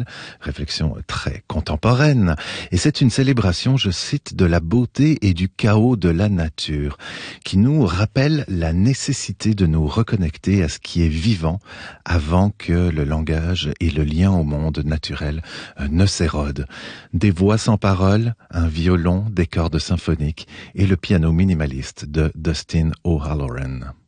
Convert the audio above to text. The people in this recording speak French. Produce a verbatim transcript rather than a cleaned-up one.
naturelle, réflexion très contemporaine. Et c'est une célébration, je cite, de la beauté et du chaos de la nature, qui nous rappelle la nécessité de nous reconnecter à ce qui est vivant avant que le langage et le lien au monde naturel ne s'érodent. Des voix sans parole, un violon, des cordes symphoniques et le piano minimaliste de Dustin O'Halloran.